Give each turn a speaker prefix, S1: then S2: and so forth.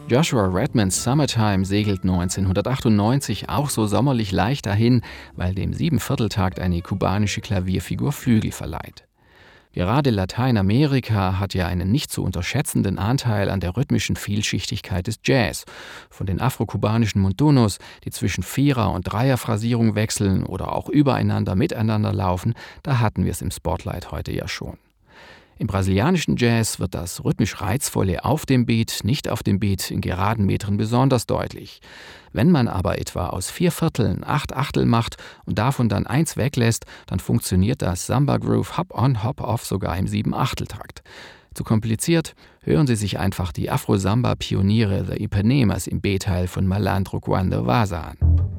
S1: Joshua Redmans Summertime segelt 1998 auch so sommerlich leicht dahin, weil dem 7/4-Takt eine kubanische Klavierfigur Flügel verleiht. Gerade Lateinamerika hat ja einen nicht zu unterschätzenden Anteil an der rhythmischen Vielschichtigkeit des Jazz. Von den afrokubanischen Montunos, die zwischen Vierer- und Dreierphrasierung wechseln oder auch übereinander miteinander laufen, da hatten wir es im Spotlight heute ja schon. Im brasilianischen Jazz wird das rhythmisch Reizvolle auf dem Beat, nicht auf dem Beat in geraden Metern besonders deutlich. Wenn man aber etwa aus 4 Vierteln 8 Achtel macht und davon dann 1 weglässt, dann funktioniert das Samba-Groove Hop-on, Hop-off sogar im 7/8-Takt. Zu kompliziert? Hören Sie sich einfach die Afro-Samba-Pioniere The Ipanemas im B-Teil von Malandro Quando Vaza an.